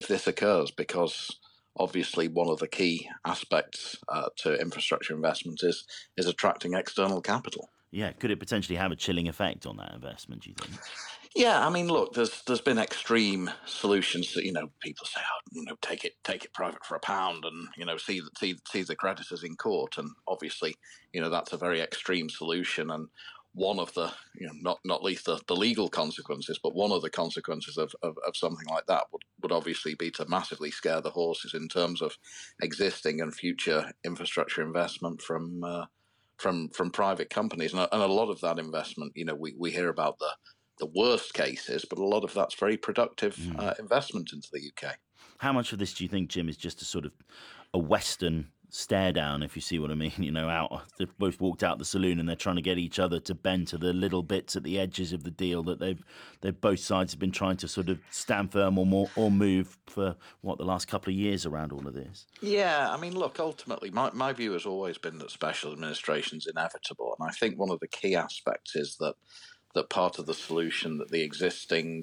this occurs, because obviously one of the key aspects to infrastructure investment is attracting external capital. Yeah, could it potentially have a chilling effect on that investment, do you think? Yeah, I mean, look, there's been extreme solutions that, people say, oh, take it private for £1, and see the creditors in court, and obviously, that's a very extreme solution, and one of the, not least the legal consequences, but one of the consequences of something like that would obviously be to massively scare the horses in terms of existing and future infrastructure investment from private companies, and a lot of that investment, we hear about the worst cases, but a lot of that's very productive investment into the UK. How much of this do you think, Jim, is just a sort of a Western stare down, if you see what I mean? They've both walked out the saloon and they're trying to get each other to bend to the little bits at the edges of the deal that they've both sides have been trying to sort of stand firm or move for the last couple of years around all of this. Yeah, I mean, look, ultimately, my view has always been that special administration is inevitable, and I think one of the key aspects is that part of the solution that the existing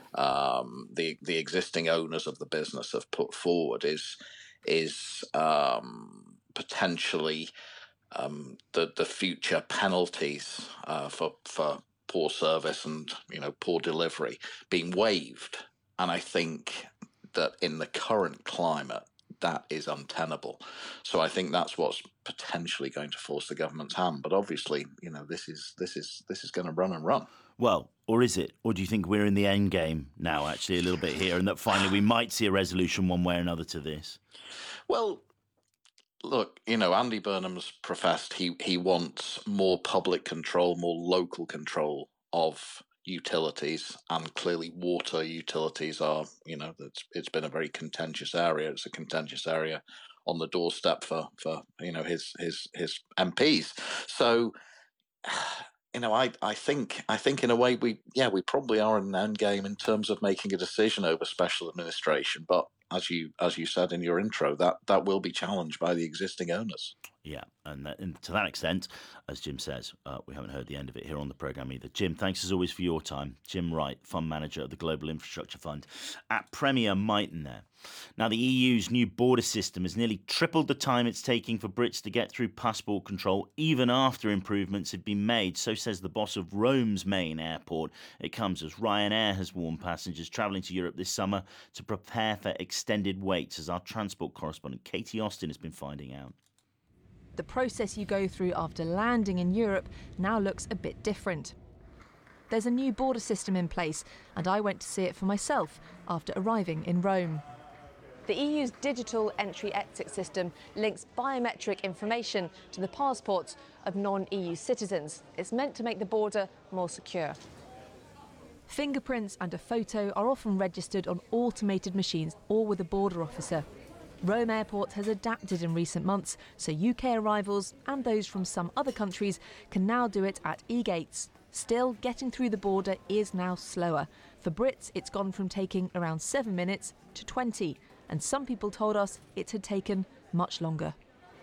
owners of the business have put forward is potentially the future penalties for poor service and poor delivery being waived, and I think that in the current climate that is untenable. So I think that's what's potentially going to force the government's hand. But obviously, this is going to run and run. Well, or is it? Or do you think we're in the end game now, actually, a little bit here, and that finally we might see a resolution one way or another to this? Well, look, Andy Burnham's professed he wants more public control, more local control of utilities, and clearly water utilities are, it's been a very contentious area. It's a contentious area on the doorstep for his MPs. So, I think in a way we probably are in an end game in terms of making a decision over special administration, but as you said in your intro, that will be challenged by the existing owners. Yeah, and to that extent, as Jim says, we haven't heard the end of it here on the programme either. Jim, thanks as always for your time. Jim Wright, Fund Manager of the Global Infrastructure Fund at Premier Miton there. Now, the EU's new border system has nearly tripled the time it's taking for Brits to get through passport control, even after improvements have been made. So says the boss of Rome's main airport. It comes as Ryanair has warned passengers travelling to Europe this summer to prepare for extended waits, as our transport correspondent Katie Austin has been finding out. The process you go through after landing in Europe now looks a bit different. There's a new border system in place, and I went to see it for myself after arriving in Rome. The EU's digital entry-exit system links biometric information to the passports of non-EU citizens. It's meant to make the border more secure. Fingerprints and a photo are often registered on automated machines or with a border officer. Rome Airport has adapted in recent months, so UK arrivals and those from some other countries can now do it at e-gates. Still, getting through the border is now slower. For Brits, it's gone from taking around 7 minutes to 20, and some people told us it had taken much longer.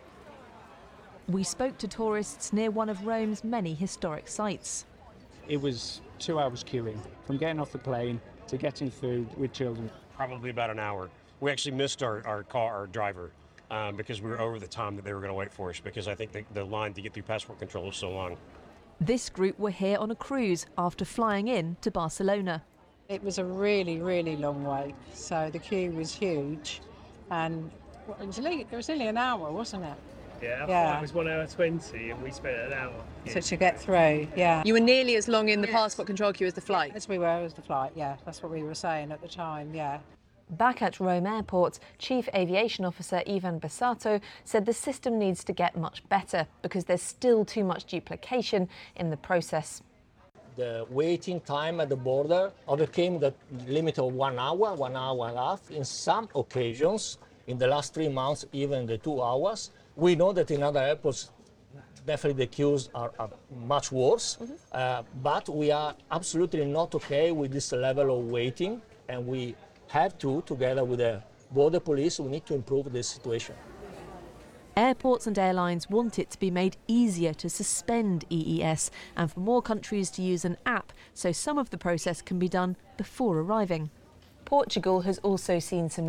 We spoke to tourists near one of Rome's many historic sites. It was 2 hours queuing, from getting off the plane to getting food with children. Probably about an hour. We actually missed our driver, because we were over the time that they were going to wait for us, because I think the line to get through passport control was so long. This group were here on a cruise after flying in to Barcelona. It was a really, really long wait, so the queue was huge, and it was nearly an hour, wasn't it? Yeah, it was 1 hour 20 and we spent an hour. So to get through, yeah. You were nearly as long in the passport control queue as the flight? As we were as the flight, yeah. That's what we were saying at the time, yeah. Back at Rome Airport, Chief Aviation Officer Ivan Besato said the system needs to get much better because there's still too much duplication in the process. The waiting time at the border overcame the limit of 1 hour, 1 hour and a half. In some occasions, in the last 3 months, even the 2 hours. We know that in other airports, definitely the queues are much worse, but we are absolutely not okay with this level of waiting, and we have to, together with the border police, we need to improve this situation. Airports and airlines want it to be made easier to suspend EES and for more countries to use an app so some of the process can be done before arriving. Portugal has also seen some